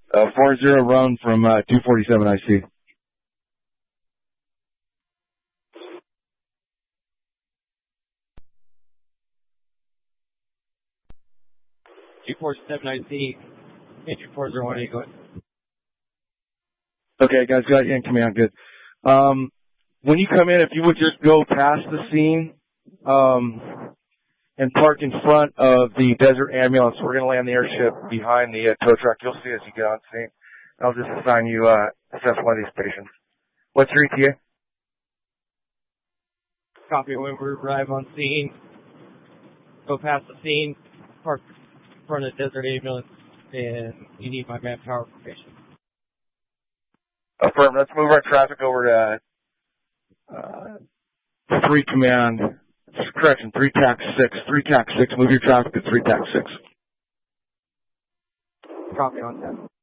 40 run from 247 IC. Entry 401, go ahead. Okay, guys, got you in command. Good. When you come in, if you would just go past the scene and park in front of the Desert Ambulance, we're going to land the airship behind the tow truck. You'll see as you get on scene. I'll just assign you assess one of these patients. What's your ETA? Copy. When we arrive on scene, go past the scene, park in front of the Desert Ambulance, and you need my manpower for patient. Affirm. Let's move our traffic over to 3 command. Correction, 3 TAC 6. 3 TAC 6. Move your traffic to 3 TAC 6. Copy on that.